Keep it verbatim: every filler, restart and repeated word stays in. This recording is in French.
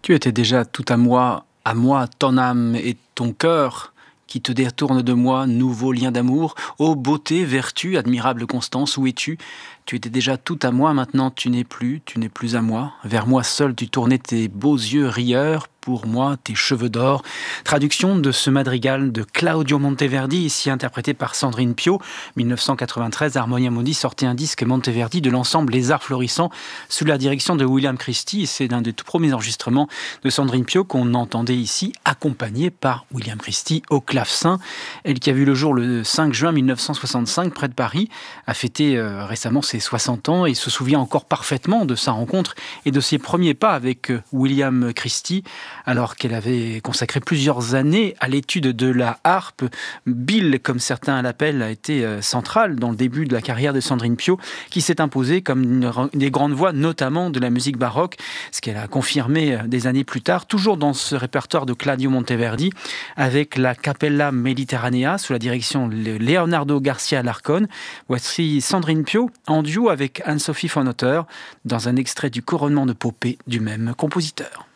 Tu étais déjà tout à moi, à moi ton âme et ton cœur qui te détourne de moi, nouveau lien d'amour. Ô beauté, vertu, admirable Constance, où es-tu? Tu étais déjà tout à moi, maintenant tu n'es plus, tu n'es plus à moi. Vers moi seul tu tournais tes beaux yeux rieurs, pour moi tes cheveux d'or. Traduction de ce madrigal de Claudio Monteverdi, ici interprété par Sandrine Pio. mille neuf cent quatre-vingt-treize, Harmonia Mundi sortait un disque Monteverdi de l'ensemble Les Arts Florissants sous la direction de William Christie. C'est l'un des tout premiers enregistrements de Sandrine Pio qu'on entendait ici, accompagné par William Christie au clavecin. Elle qui a vu le jour le cinq juin mille neuf cent soixante-cinq près de Paris, a fêté euh, récemment ses soixante ans et se souvient encore parfaitement de sa rencontre et de ses premiers pas avec euh, William Christie, alors qu'elle avait consacré plusieurs années à l'étude de la harpe. Bill, comme certains l'appellent, a été euh, central dans le début de la carrière de Sandrine Pio, qui s'est imposée comme une, une des grandes voix, notamment de la musique baroque, ce qu'elle a confirmé euh, des années plus tard, toujours dans ce répertoire de Claudio Monteverdi, avec la Capella Mediterranea, sous la direction de Leonardo Garcia Larcón. Voici Sandrine Pio en duo avec Anne-Sophie von Otter, dans un extrait du Couronnement de Popée du même compositeur.